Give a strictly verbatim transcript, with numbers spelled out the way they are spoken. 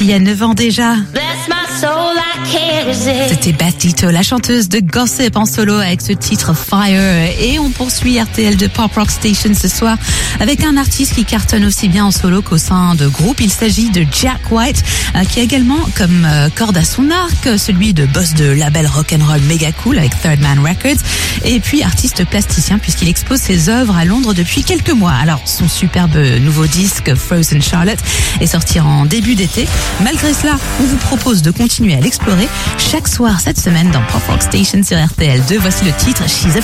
il y a neuf ans déjà. C'était Batito, la chanteuse de Gossip en solo avec ce titre Fire. Et on poursuit R T L de Pop Rock Station ce soir avec un artiste qui cartonne aussi bien en solo qu'au sein de groupe. Il s'agit de Jack White, qui a également comme corde à son arc celui de boss de label rock'n'roll méga cool avec Third Man Records, et puis artiste plasticien puisqu'il expose ses œuvres à Londres depuis quelques mois. Alors son superbe nouveau disque Frozen Charlotte est sorti en début d'été. Malgré cela, on vous propose de continuer à l'explorer chaque soir cette semaine dans Pop Rock Station sur R T L deux. Voici le titre She's a